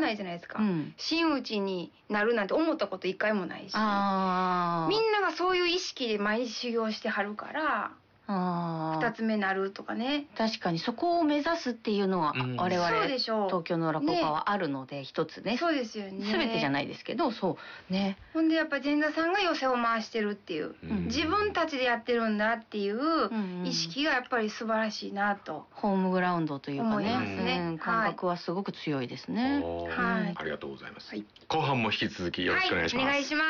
ないじゃないですか。真打ちになるなんて思ったこと一回もないし、みんながそういう意識で毎日修行してはるから、2つ目なるとかね。 確かにそこを目指すっていうのは我々東京の落語家はあるので一つね。 そうですよね。 全てじゃないですけど、そうね。 ほんでやっぱ前座さんが寄席を回してるっていう、自分たちでやってるんだっていう意識がやっぱり素晴らしいなと。 ホームグラウンドというかね、感覚はすごく強いですね。 はい。 ありがとうございます。後半も引き続きよろしくお願いします。 お願いします。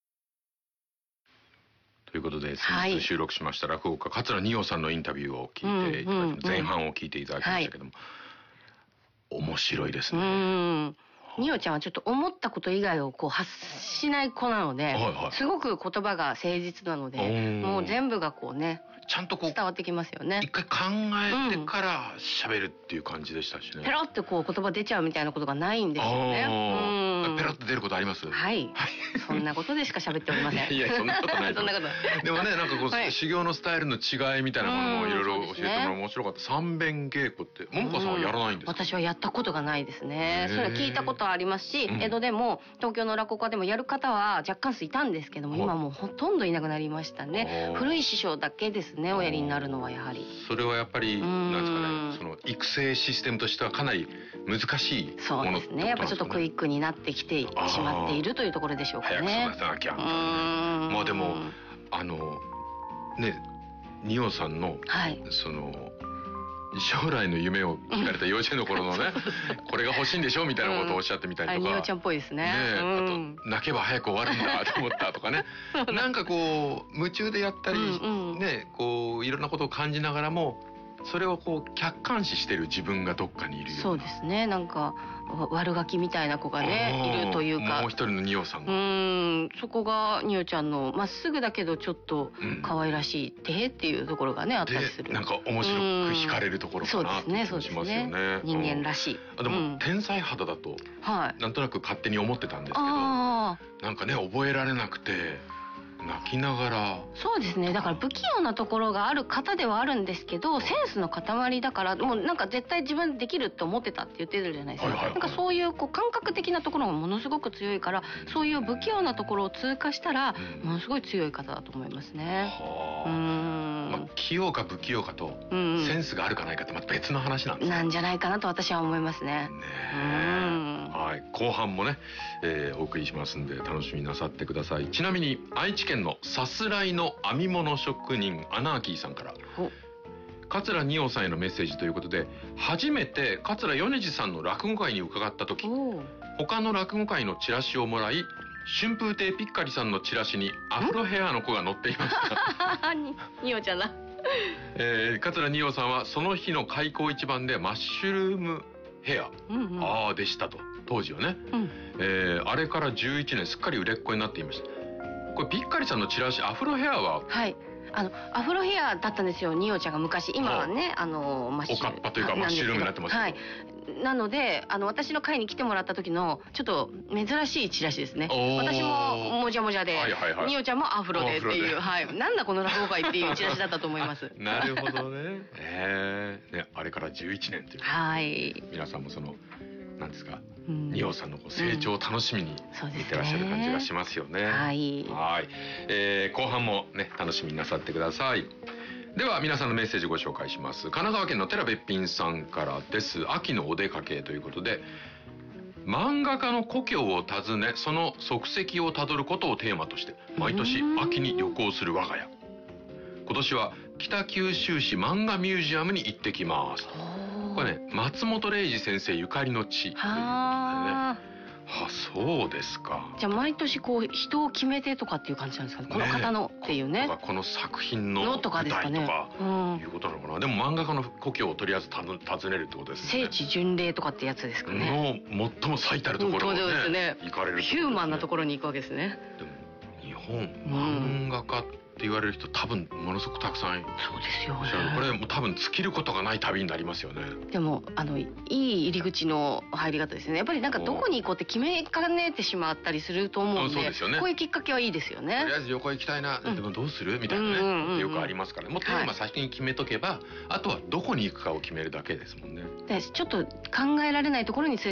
ということで先日収録しました落語家桂二葉さんのインタビューを聞いていただき、前半を聞いていただきましたけども、面白いですね。 二葉ちゃんはちょっと思ったこと以外をこう発しない子なので、すごく言葉が誠実なので、もう全部がこうね、 ちゃんとこう伝わってきますよね。 一回考えてから喋るっていう感じでしたしね。 ペロってこう言葉出ちゃうみたいなことがないんですよね。 ペロって出ることあります？ はい。そんなことでしか喋っておりません。 いやそんなことない。 そんなことない。 でもね、なんかこう修行のスタイルの違いみたいなものもいろいろ教えてもらう面白かった。三遍稽古って桃花さんはやらないんですか？ 私はやったことがないですね。それは聞いたことはありますし、江戸でも東京の落語家でもやる方は若干数いたんですけども、今もうほとんどいなくなりましたね。古い師匠だけですね、おやりになるのはやはり。 それはやっぱりなんですかね、その育成システムとしてはかなり難しいものってことなんですね。 そうですね。やっぱちょっとクイックになってきてしまっているというところでしょうかね。 早く育てなきゃ。まあでもね、二葉さんのその将来の夢を聞かれた幼稚園の頃のね、これが欲しいんでしょみたいなことをおっしゃってみたりとか、 二葉ちゃんっぽいですね。 あと泣けば早く終わるんだと思ったとかね、なんかこう夢中でやったりね、こういろんなことを感じながらもそれをこう客観視してる自分がどっかにいるような。 そうですね。なんか悪ガキみたいな子がねいるというか、 もう一人の二葉さんが、 そこが二葉ちゃんのまっすぐだけどちょっと可愛らしい手っていうところがねあったりする。 なんか面白く惹かれるところかなって気がしますよね。 人間らしい。 でも天才肌だとなんとなく勝手に思ってたんですけど、なんかね覚えられなくて。泣きながら。そうですね。だから不器用なところがある方ではあるんですけど、センスの塊だからもうなんか絶対自分できるって思ってたって言ってるじゃないですか。なんかそういうこう感覚的なところがものすごく強いから、そういう不器用なところを通過したらものすごい強い方だと思いますね。 器用か不器用かとセンスがあるかないかってまた別の話なんですなんじゃないかなと私は思いますね。 はい、後半もね、お送りしますんで楽しみになさってください。ちなみに愛知県のさすらいの編み物職人アナーキーさんから桂二葉さんへのメッセージということで、初めて桂米次さんの落語会に伺った時、他の落語会のチラシをもらい、春風亭ピッカリさんのチラシにアフロヘアの子が載っていました二葉ちゃんだ。 桂二葉さんはその日の開口一番でマッシュルームヘアでしたと、当時はね、あれから11年すっかり売れっ子になっていました。これピッカリさんのチラシアフロヘアは、 アフロヘアだったんですよ、二葉ちゃんが昔。今はねマッシュおかっぱというかマッシュルームになってますけど、 なので私の会に来てもらった時のちょっと珍しいチラシですね。私ももじゃもじゃで、二葉ちゃんもアフロでっていう、なんだこの落語会っていうチラシだったと思います。 なるほどね。あれから11年という、皆さんもそのなんですか、二葉さんの成長を楽しみに見てらっしゃる感じがしますよね。はい。後半もね楽しみになさってください。では皆さんのメッセージご紹介します。神奈川県の寺べっぴんさんからです。秋のお出かけということで、漫画家の故郷を訪ねその足跡をたどることをテーマとして毎年秋に旅行する我が家。今年は北九州市漫画ミュージアムに行ってきます。これね、松本零士先生ゆかりの地ということでね。そうですか。 じゃあ毎年こう人を決めてとかっていう感じなんですかね。この方のっていうね。 この作品の舞台とかいうことなのかな。でも漫画家の故郷をとりあえず訪ねるってことですね。 聖地巡礼とかってやつですかね。 の最も最たるところにね行かれる。 ヒューマンなところに行くわけですね。 でも日本漫画家って言われる人多分ものすごくたくさん。 そうですよね。 これもう多分尽きることがない旅になりますよね。 でもいい入り口の入り方ですね。やっぱりなんかどこに行こうって決めかねてしまったりすると思うんで、こういうきっかけはいいですよね。 とりあえず旅行行きたいな、でもどうするみたいなね、よくありますからね。もうテーマ先に決めとけば、あとはどこに行くかを決めるだけですもんね。 ちょっと考えられないところに